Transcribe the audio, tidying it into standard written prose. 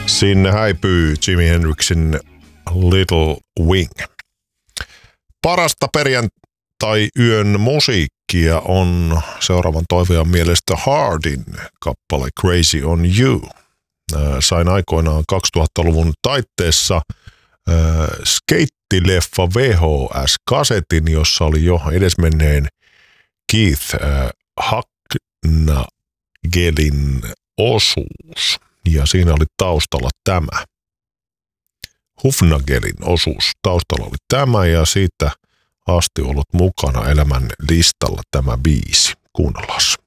Sinne häipyy Jimi Hendrixin Little Wing. Parasta perjantai-yön musiikkia on seuraavan toivojan mielestä Hardin kappale Crazy on You. Sain aikoinaan 2000-luvun taitteessa skeittileffa VHS-kasetin, jossa oli jo edesmenneen Keith Hugnagelin osuus. Ja siinä oli taustalla tämä. Hufnagelin osuus. Taustalla oli tämä ja siitä asti ollut mukana elämän listalla tämä biisi. Kuunnellaan.